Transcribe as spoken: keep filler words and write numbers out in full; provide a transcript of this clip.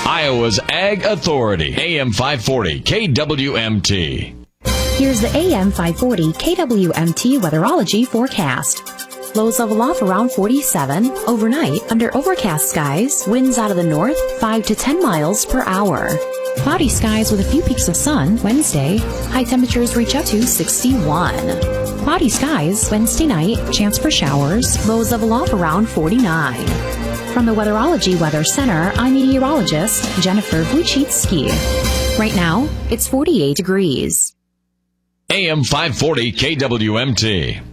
Iowa's Ag Authority, A M five forty K W M T. Here's the A M five forty K W M T Weatherology forecast. Lows level off around forty-seven. Overnight, under overcast skies, winds out of the north five to ten miles per hour. Cloudy skies with a few peaks of sun Wednesday. High temperatures reach up to sixty-one. Cloudy skies Wednesday night, chance for showers. Lows level off around forty-nine. From the Weatherology Weather Center, I'm meteorologist Jennifer Wojcicki. Right now, it's forty-eight degrees. A M five forty K W M T.